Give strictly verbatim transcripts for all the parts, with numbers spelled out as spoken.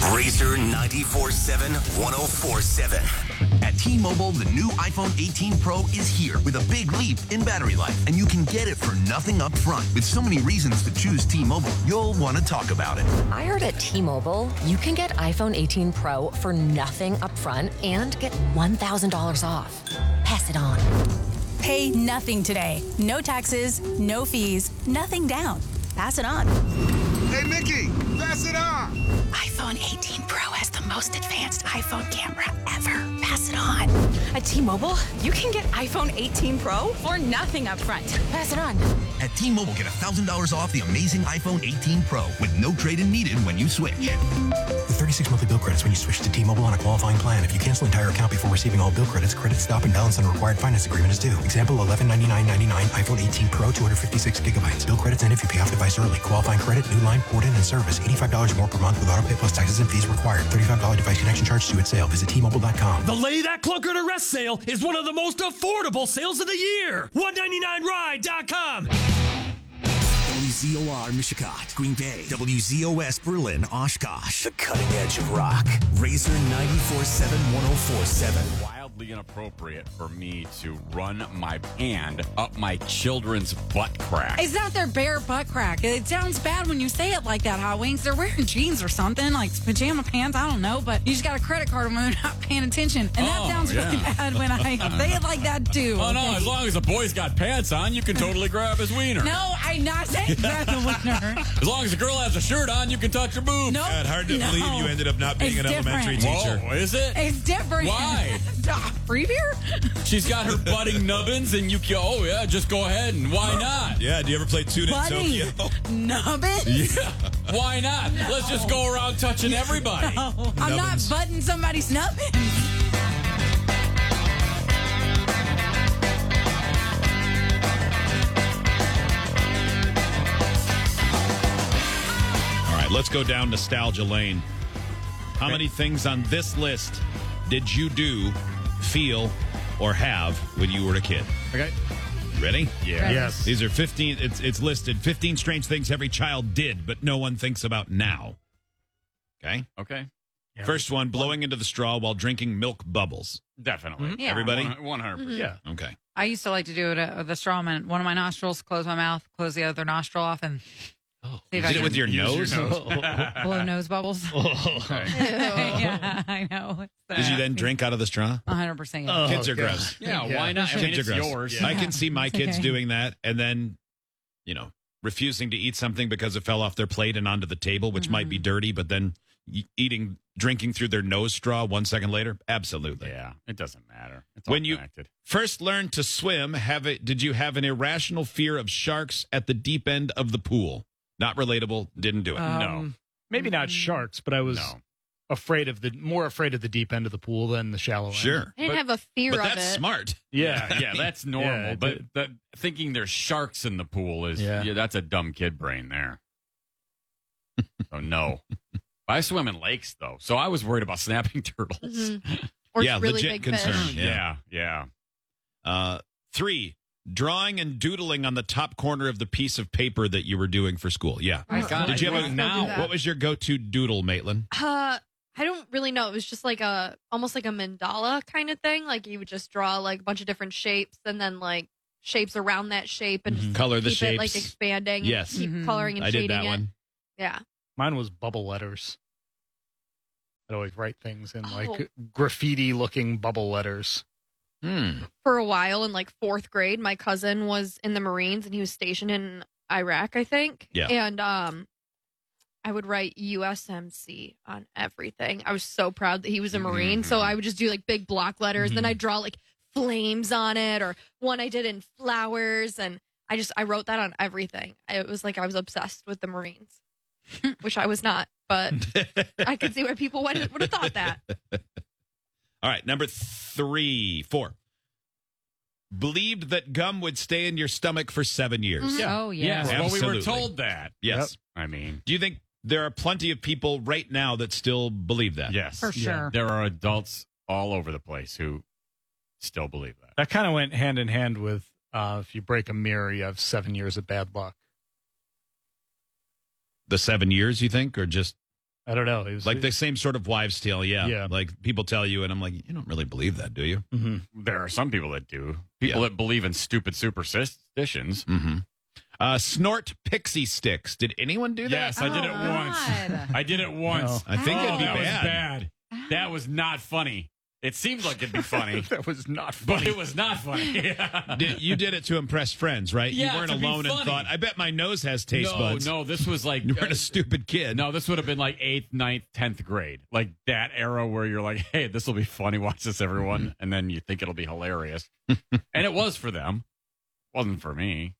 Razer ninety-four seven one oh four seven. At T-Mobile, the new iPhone eighteen Pro is here with a big leap in battery life, and you can get it for nothing up front. With so many reasons to choose T-Mobile, you'll want to talk about it. I heard at T-Mobile, you can get iPhone eighteen Pro for nothing up front and get one thousand dollars off. Pass it on. Pay nothing today. No taxes, no fees, nothing down. Pass it on. Hey, Mickey, pass it on. iPhone eighteen Pro has the most advanced iPhone camera ever. Pass it on. At T-Mobile, you can get iPhone eighteen Pro for nothing up front. Pass it on. At T-Mobile, get one thousand dollars off the amazing iPhone eighteen Pro with no trade-in needed when you switch. With thirty-six monthly bill credits when you switch to T-Mobile on a qualifying plan. If you cancel entire account before receiving all bill credits, credit stop and balance on required finance agreement is due. Example, eleven ninety-nine ninety-nine iPhone eighteen Pro, two hundred fifty-six gigabytes. Bill credits end if you pay off device early. Qualifying credit, new line, port in, and service. eighty-five dollars more per month with auto pay plus taxes and fees required. thirty-five dollars device connection charge due at sale. Visit T Mobile dot com. The Lay That Clunker to Rest sale is one of the most affordable sales of the year. one ninety-nine ride dot com. W Z O R Mishicot, Green Bay. W Z O S Berlin, Oshkosh. The cutting edge of rock. Razer ninety-four seven one oh four seven. Wildly inappropriate for me to run my hand up my children's butt crack. It's not their bare butt crack. It sounds bad when you say it like that, Hot Wings. They're wearing jeans or something, like pajama pants, I don't know, but you just got a credit card when they're not paying attention. And that Oh, sounds yeah. really bad when I say it like that, too. Oh, no, okay? as long as the boy's got pants on, you can totally grab his wiener. No, I'm not saying grab the wiener. As long as the girl has a shirt on, you can touch her boob. No, God, hard to no. believe you ended up not being It's an elementary different. teacher. Whoa, is it? It's different. Why? Ah, Free beer? She's got her budding nubbins, and you can, oh, yeah, just go ahead, and why not? Yeah, do you ever play Tuna in Buddy. Tokyo? Nubbins? Yeah. Why not? Let's just go around touching everybody. No, I'm not Nubbins. butting somebody's nubbins. All right, let's go down nostalgia lane. How many things on this list did you do, feel, or have when you were a kid? Okay. Ready? Yeah. Yes. These are fifteen. It's it's listed fifteen strange things every child did, but no one thinks about now. Okay. Okay. Yeah. First one: blowing into the straw while drinking milk bubbles. Definitely. Yeah. Everybody? one hundred percent. Yeah. Okay. I used to like to do it uh, with the straw in one of my nostrils, close my mouth, close the other nostril off, and see if You I did it can with your Use nose. your blow nose bubbles. Yeah, I know. Did you then drink out of the straw? one hundred percent. Oh, Kids are God. gross. Yeah, Yeah. why not? I mean, Kids are it's gross. yours. I can see my It's kids okay. doing that, and then, you know, refusing to eat something because it fell off their plate and onto the table, which might be dirty, but then y- eating, drinking through their nose straw one second later. Absolutely. Yeah, it doesn't matter. It's all When you connected. first learned to swim, have it? Did you have an irrational fear of sharks at the deep end of the pool? Not relatable. Didn't do it. Um, no. Maybe not sharks, but I was No. afraid of the more afraid of the deep end of the pool than the shallow end. Sure. I didn't But- have a fear But of that's it. smart. Yeah. Yeah, that's normal. Yeah, but it- but thinking there's sharks in the pool is yeah. Yeah. that's a dumb kid brain there. So no. I swim in lakes though, so I was worried about snapping turtles. Mhm. Or Yeah, really legit big concern. fish. Yeah. Yeah, yeah. Uh, three, drawing and doodling on the top corner of the piece of paper that you were doing for school. Yeah. I God, Did you I have a do it now. What was your go-to doodle, Maitland? Uh, I don't really know. It was just like a almost like a mandala kind of thing. Like you would just draw like a bunch of different shapes and then like shapes around that shape and just Color the keep shapes. it like expanding. Yes. Keep Mhm. coloring and I shading did that it. one. Yeah. Mine was bubble letters. I'd always write things in Oh. like graffiti looking bubble letters. Hmm. For a while in like fourth grade, my cousin was in the Marines and he was stationed in Iraq, I think. Yeah. And um I would write U S M C on everything. I was so proud that he was a Marine. So I would just do like big block letters. Then I'd draw like flames on it or one I did in flowers. And I just, I wrote that on everything. It was like I was obsessed with the Marines, which I was not. But I could see where people would, would have thought that. All right, number three, four. Believed that gum would stay in your stomach for seven years. Oh, yeah. Yes, well, we were Absolutely. told that. Yes. I mean, Do you think there are plenty of people right now that still believe that? yes. For sure. There are adults all over the place who still believe that. That kind of went hand in hand with uh, if you break a mirror, you have seven years of bad luck. The seven years, you think, or just I don't know. It was, Like the same sort of wives' tale, yeah. Yeah. Like people tell you, and I'm like, you don't really believe that, do you? Mm-hmm. There are some people that do. People Yeah. that believe in stupid superstitions. Mm-hmm. Uh, snort pixie sticks. Did anyone do that? Yes, I did it Oh, once. God. I did it once. I think Oh, it'd be that bad. was bad. That was not funny. It seemed like it'd be funny, That was not but funny. it was not funny. Yeah. Did, you did it to impress friends, right? Yeah, you weren't to be alone and funny. thought, I bet my nose has taste no, buds. no, this was like You weren't a stupid kid. No, this would have been like eighth, ninth, tenth grade, like that era where you're like, "Hey, this will be funny. Watch this, everyone," Mm-hmm. and then you think it'll be hilarious, and it was for them. Wasn't for me.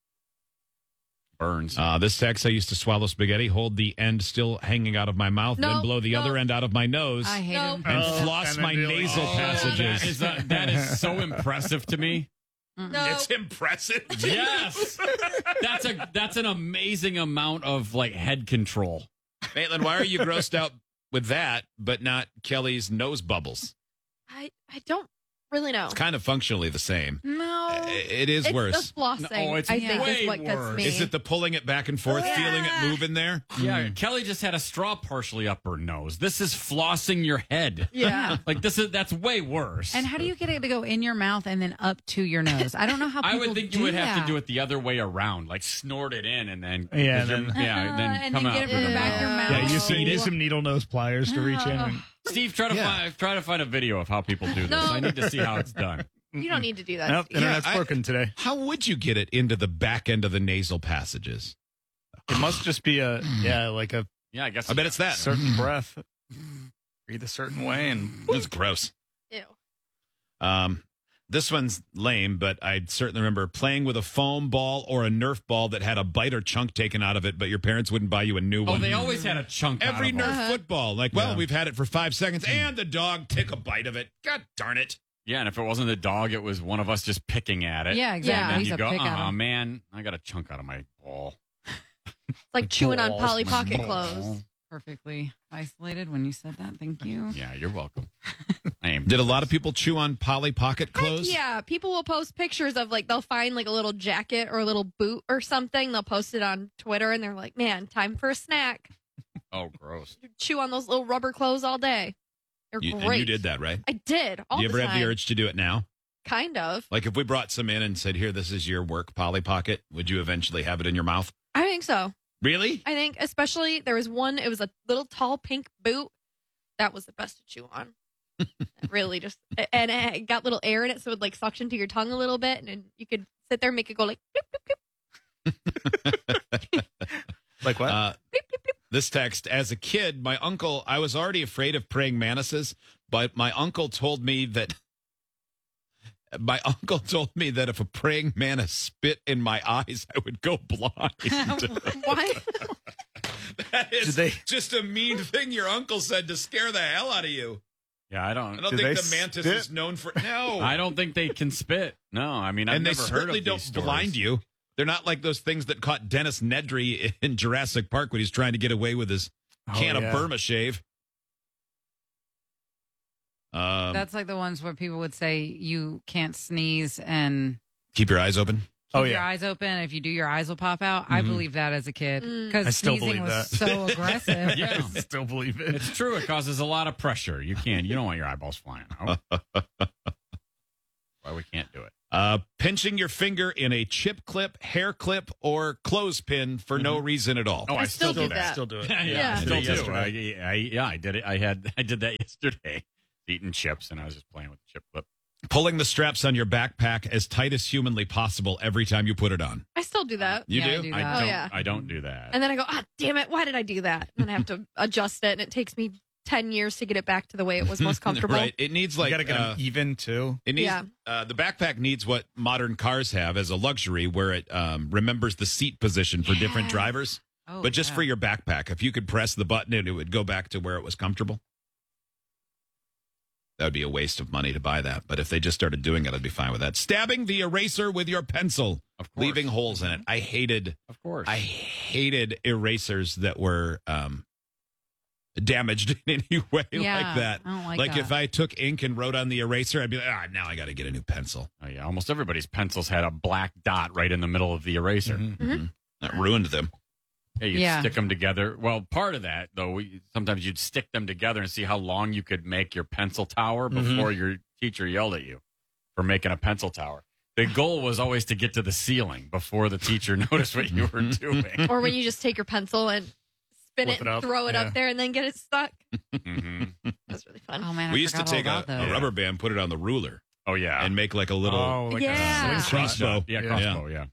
Burns. Uh, this text, I used to swallow spaghetti, hold the end still hanging out of my mouth, No, then blow the no. other end out of my nose, I hate No. him. and Oh, floss and then my be like, nasal oh, passages. That is, uh, that is so impressive to me. No. It's impressive. Yes, that's a that's an amazing amount of like head control. Maitland, why are you grossed out with that, but not Kelly's nose bubbles? I, I don't really know. It's kind of functionally the same. No. It is it's worse. the flossing, No, it's I think, way is what gets worse. me. Is it the pulling it back and forth, feeling it move in there? Yeah, Kelly just had a straw partially up her nose. This is flossing your head. Yeah. Like this is that's way worse. And how do you get it to go in your mouth and then up to your nose? I don't know how I people would think do you would have that. to do it the other way around, like snort it in and then Yeah, 'cause you're- then- yeah, then Uh, and come then out get it with from the back of your mouth. Yeah, you Oh. need some needle nose pliers to reach in. And, Steve, try to Yeah. find try to find a video of how people do this. No. I need to see how it's done. You don't need to do that. nope, Steve. internet's I- working today. How would you get it into the back end of the nasal passages? It must just be a yeah, like a Yeah, I guess. I bet it's that. certain breath. Breathe a certain way, and It's gross. Ew. Um, this one's lame, but I certainly remember playing with a foam ball or a Nerf ball that had a bite or chunk taken out of it, but your parents wouldn't buy you a new Oh, one. they always had a chunk. Every out of them. Nerf football, like, well, Yeah. we've had it for five seconds, and the dog took a bite of it. God darn it! Yeah, and if it wasn't the dog, it was one of us just picking at it. Yeah, exactly. And then He's you a go, pick at oh him." man, I got a chunk out of my ball. It's like chewing on Balls, Polly my Pocket balls. clothes. Perfectly isolated when you said that. Thank you. Yeah, you're welcome. I am. Did a lot of people chew on Polly Pocket Heck clothes? yeah, people will post pictures of like they'll find like a little jacket or a little boot or something. They'll post it on Twitter and they're like, "Man, time for a snack." Oh, gross. Chew on those little rubber clothes all day. They're You, great. and you did that, right? I did. All Do you the ever have time. the urge to do it now? Kind of. Like if we brought some in and said, "Here, this is your work Polly Pocket," would you eventually have it in your mouth? I think so. Really? I think especially there was one. It was a little tall pink boot. That was the best to chew on. Really, just and it got little air in it, so it would like suction to your tongue a little bit, and then you could sit there and make it go like. Bloop, bloop, bloop. like what? Uh, this text, as a kid, my uncle, I was already afraid of praying mantises, but my uncle told me that my uncle told me that if a praying mantis spit in my eyes, I would go blind. Why? That is Did they- just a mean thing your uncle said to scare the hell out of you. Yeah, I don't. I don't Do think they the mantis spit? is known for no. I don't think they can spit. No, I mean, I've and they never heard certainly of don't these stories. blind you. They're not like those things that caught Dennis Nedry in Jurassic Park when he's trying to get away with his Oh, can yeah. of Burma shave. Um, That's like the ones where people would say you can't sneeze and keep your eyes open. keep Oh, your yeah. eyes open. If you do, your eyes will pop out. I Mhm. believe that as a kid Mm. because I still sneezing believe was that. so aggressive. Yeah. I still believe it. It's true. It causes a lot of pressure. You can't. You don't want your eyeballs flying out. Why we can't do it? Uh, pinching your finger in a chip clip, hair clip, or clothespin for no reason at all. Oh, I, I still do that. Still do it. Yeah, Yeah. I still Did it do. I, yesterday. I, yeah, I did it. I had. I did that yesterday. Eating chips, and I was just playing with the chip clip. Pulling the straps on your backpack as tight as humanly possible every time you put it on. I still do that. You Yeah, I do? do I that. Oh, don't. yeah. I don't do that. And then I go, ah, damn it, why did I do that? And then I have to adjust it, and it takes me ten years to get it back to the way it was most comfortable. Right. It needs like you gotta get uh, them even too. it needs Yeah. uh, the backpack needs what modern cars have as a luxury, where it um, remembers the seat position for different Yes. drivers. Oh, but just yeah. for your backpack, if you could press the button, it, it would go back to where it was comfortable. That would be a waste of money to buy that. But if they just started doing it, I'd be fine with that. Stabbing the eraser with your pencil, Of course. leaving holes in it. I hated, Of course. I hated erasers that were um, damaged in any way Yeah, like that. I don't like that. if I took ink and wrote on the eraser, I'd be like, ah, now I got to get a new pencil. Oh yeah. Almost everybody's pencils had a black dot right in the middle of the eraser. Mhm. That ruined them. Yeah, you'd Yeah. stick them together. Well, part of that, though, we, sometimes you'd stick them together and see how long you could make your pencil tower before your teacher yelled at you for making a pencil tower. The goal was always to get to the ceiling before the teacher noticed what you were doing. Or when you just take your pencil and spin Flip it it and up. throw it Yeah. up there and then get it stuck. Mm-hmm. That's really fun. Oh man, I We used to forgot all take a, about those. a rubber band, put it on the ruler, Oh, yeah. and make like a little Oh, like Yeah. a slingshot. crossbow. Yeah, Yeah. crossbow, yeah.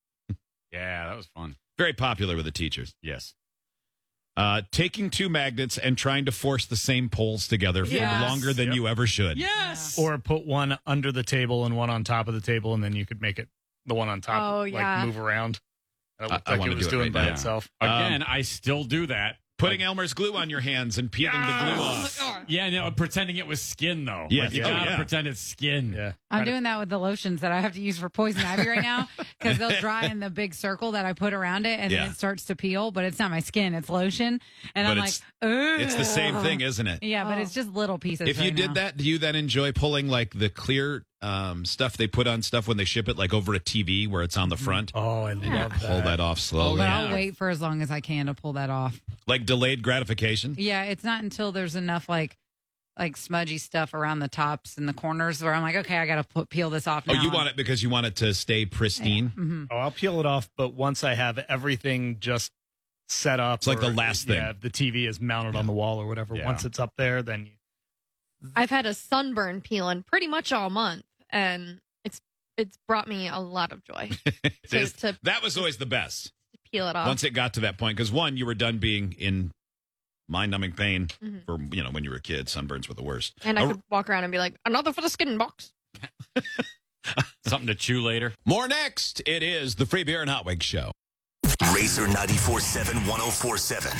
Yeah, that was fun. Very popular with the teachers. Yes. Uh, taking two magnets and trying to force the same poles together for Yes. longer than Yep. you ever should. Yes. Or put one under the table and one on top of the table, and then you could make it the one on top Oh, like yeah. move around. And it I- looked I like wanna it was do it doing right by now. itself. Again, I still do that. Putting Elmer's glue on your hands and peeling the glue off. Yeah, no, pretending it was skin, though. Yes. Like, you Oh, gotta yeah. pretend it's skin. Yeah. I'm doing that with the lotions that I have to use for poison ivy right now because they'll dry in the big circle that I put around it, and Yeah. then it starts to peel. But it's not my skin; it's lotion, and But I'm like, it's- Ugh. It's the same thing, isn't it? Yeah, but Oh. it's just little pieces. If you right did now. that, do you then enjoy pulling like the clear um, stuff they put on stuff when they ship it, like over a T V where it's on the front? Oh, I love that. Pull that off slowly. but yeah. I'll wait for as long as I can to pull that off. Like delayed gratification. Yeah, it's not until there's enough like like smudgy stuff around the tops and the corners where I'm like, okay, I got to put peel this off. Oh, Now. you want it because you want it to stay pristine? hmm Oh, I'll peel it off, but once I have everything just set up, It's like the or, last thing. Yeah, the T V is mounted on the wall or whatever. Yeah. Once it's up there, then you, I've had a sunburn peeling pretty much all month, and it's it's brought me a lot of joy It to, is- to that was always the best. peel it off. Once it got to that point, because one, you were done being in mind-numbing pain Mhm. for you know when you were a kid. Sunburns were the worst. And I Oh, could walk around and be like, another for the skin box. Something to chew later. more next. It is the Free Beer and Hot Wings Show. Racer ninety-four point seven, one oh four point seven.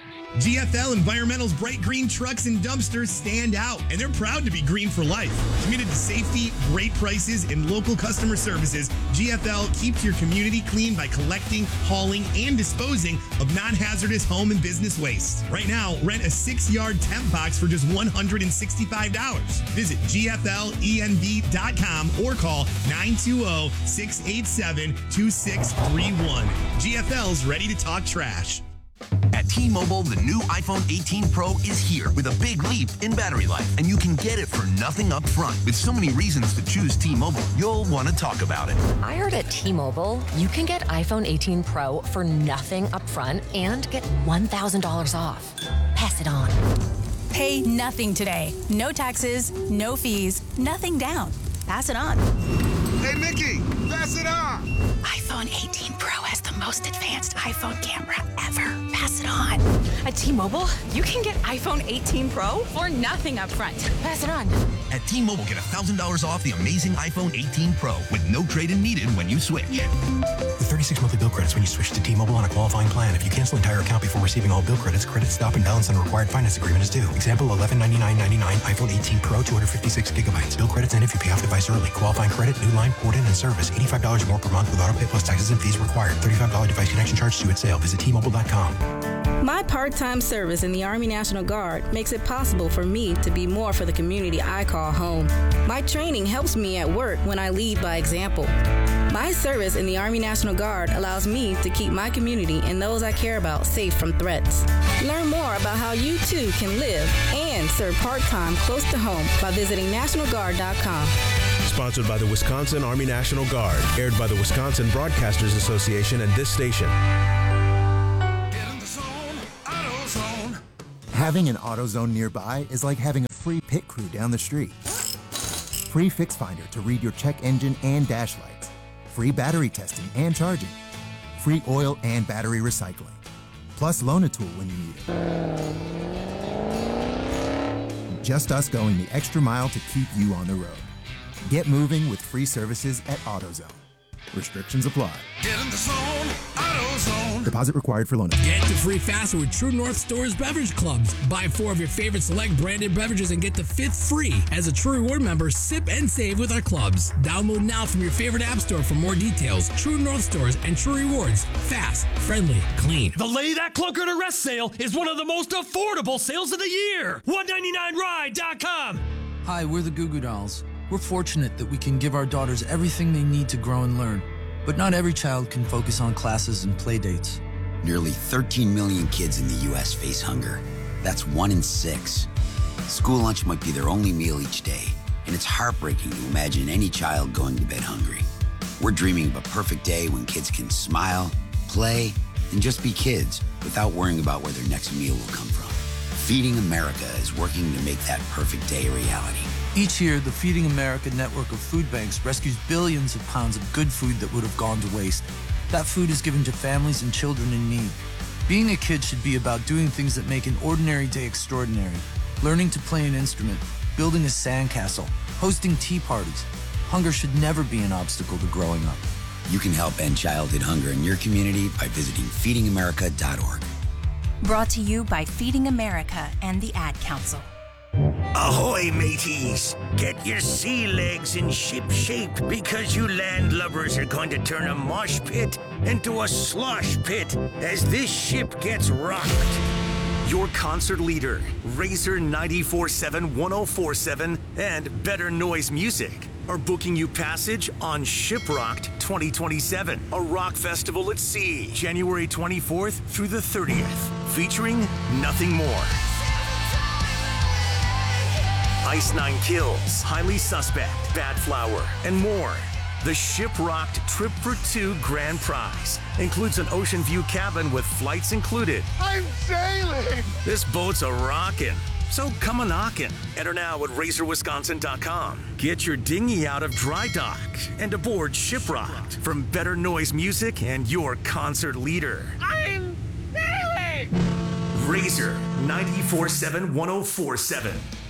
G F L Environmental's bright green trucks and dumpsters stand out, and they're proud to be green for life. Committed to safety, great prices, and local customer services, G F L keeps your community clean by collecting, hauling, and disposing of non-hazardous home and business waste. Right now, rent a six-yard temp box for just one hundred sixty-five dollars. Visit G F L E N V dot com or call nine two zero, six eight seven, two six three one. G F L's ready to talk trash. At T-Mobile, the new iPhone eighteen Pro is here with a big leap in battery life, and you can get it for nothing up front. With so many reasons to choose T-Mobile, you'll want to talk about it. I heard at T-Mobile, you can get iPhone eighteen Pro for nothing upfront and get one thousand dollars off. Pass it on. Pay nothing today. No taxes, no fees, nothing down. Pass it on. Hey, Mickey, pass it on. iPhone eighteen Pro has the most advanced iPhone camera ever. Pass it on. At T-Mobile, you can get iPhone eighteen Pro for nothing up front. Pass it on. At T-Mobile, get one thousand dollars off the amazing iPhone eighteen Pro with no trade-in needed when you switch. With thirty-six monthly bill credits when you switch to T-Mobile on a qualifying plan. If you cancel entire account before receiving all bill credits, credit stop and balance on required finance agreement is due. Example, eleven ninety-nine ninety-nine iPhone eighteen Pro, two hundred fifty-six gigabytes. Bill credits end if you pay off device early. Qualifying credit, new line, port in, and service. eighty-five dollars more per month with auto pay plus taxes and fees required. thirty-five dollars device connection charge due at sale. Visit T Mobile dot com. My part-time service in the Army National Guard makes it possible for me to be more for the community I call home. My training helps me at work when I lead by example. My service in the Army National Guard allows me to keep my community and those I care about safe from threats. Learn more about how you too can live and serve part-time close to home by visiting national guard dot com. Sponsored by the Wisconsin Army National Guard. Aired by the Wisconsin Broadcasters Association and this station. Having an AutoZone nearby is like having a free pit crew down the street. Free Fix Finder to read your check engine and dash lights. Free battery testing and charging. Free oil and battery recycling. Plus loan a tool when you need it. Just us going the extra mile to keep you on the road. Get moving with free services at AutoZone. Restrictions apply. Get in the zone, AutoZone. Deposit required for loan. Get the free faster with True North Store's beverage clubs. Buy four of your favorite select branded beverages and get the fifth free. As a True Reward member, sip and save with our clubs. Download now from your favorite app store for more details. True North Stores and True Rewards. Fast, friendly, clean. The Lay That Clunker to Rest sale is one of the most affordable sales of the year. one ninety-nine ride dot com. Hi, we're the Goo Goo Dolls. We're fortunate that we can give our daughters everything they need to grow and learn. But not every child can focus on classes and play dates. Nearly thirteen million kids in the U S face hunger. That's one in six. School lunch might be their only meal each day, and it's heartbreaking to imagine any child going to bed hungry. We're dreaming of a perfect day when kids can smile, play, and just be kids without worrying about where their next meal will come from. Feeding America is working to make that perfect day a reality. Each year, the Feeding America network of food banks rescues billions of pounds of good food that would have gone to waste. That food is given to families and children in need. Being a kid should be about doing things that make an ordinary day extraordinary. Learning to play an instrument, building a sandcastle, hosting tea parties. Hunger should never be an obstacle to growing up. You can help end childhood hunger in your community by visiting feeding america dot org. Brought to you by Feeding America and the Ad Council. Ahoy, mateys! Get your sea legs in ship shape because you landlubbers are going to turn a mosh pit into a slosh pit as this ship gets rocked. Your concert leader, Razor ninety-four point seven, one oh four point seven, and Better Noise Music are booking you passage on Shiprocked twenty twenty-seven, a rock festival at sea, January twenty-fourth through the thirtieth, featuring Nothing More, Ice Nine Kills, Highly Suspect, Bad Flower, and more. The Shiprocked Trip for Two Grand Prize includes an ocean view cabin with flights included. I'm sailing! This boat's a rockin', so come a knockin'. Enter now at razor wisconsin dot com. Get your dinghy out of dry dock and aboard Shiprocked from Better Noise Music and your concert leader. I'm sailing! Razor ninety-four point seven, one oh four point seven.